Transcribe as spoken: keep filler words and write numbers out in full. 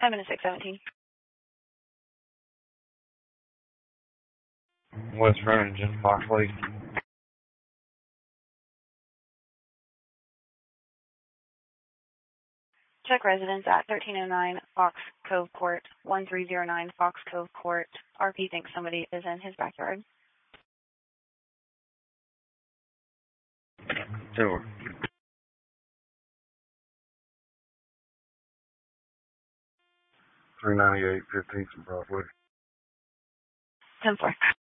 ten minutes, six seventeen. West Remington, Foxley. Check residence at thirteen oh nine Fox Cove Court, one three zero nine Fox Cove Court. R P thinks somebody is in his backyard. Sure. three ninety-eight, fifteenth and Broadway. ten four.